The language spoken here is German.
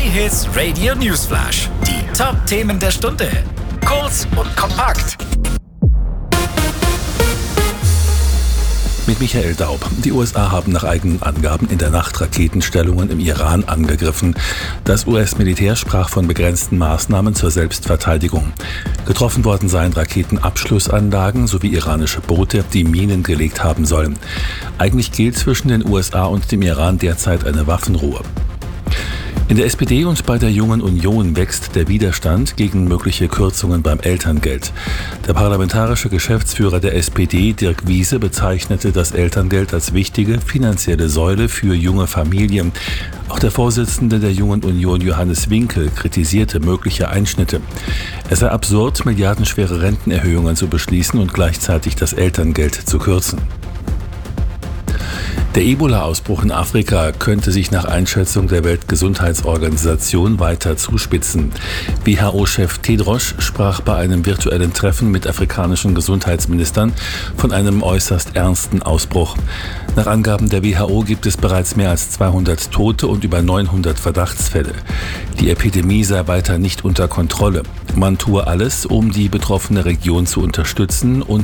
Hit Radio Newsflash. Die Top-Themen der Stunde. Kurz und kompakt. Mit Michael Daub. Die USA haben nach eigenen Angaben in der Nacht Raketenstellungen im Iran angegriffen. Das US-Militär sprach von begrenzten Maßnahmen zur Selbstverteidigung. Getroffen worden seien Raketenabschlussanlagen sowie iranische Boote, die Minen gelegt haben sollen. Eigentlich gilt zwischen den USA und dem Iran derzeit eine Waffenruhe. In der SPD und bei der Jungen Union wächst der Widerstand gegen mögliche Kürzungen beim Elterngeld. Der parlamentarische Geschäftsführer der SPD, Dirk Wiese, bezeichnete das Elterngeld als wichtige finanzielle Säule für junge Familien. Auch der Vorsitzende der Jungen Union, Johannes Winkel, kritisierte mögliche Einschnitte. Es sei absurd, milliardenschwere Rentenerhöhungen zu beschließen und gleichzeitig das Elterngeld zu kürzen. Der Ebola-Ausbruch in Afrika könnte sich nach Einschätzung der Weltgesundheitsorganisation weiter zuspitzen. WHO-Chef Tedros sprach bei einem virtuellen Treffen mit afrikanischen Gesundheitsministern von einem äußerst ernsten Ausbruch. Nach Angaben der WHO gibt es bereits mehr als 200 Tote und über 900 Verdachtsfälle. Die Epidemie sei weiter nicht unter Kontrolle. Man tue alles, um die betroffene Region zu unterstützen und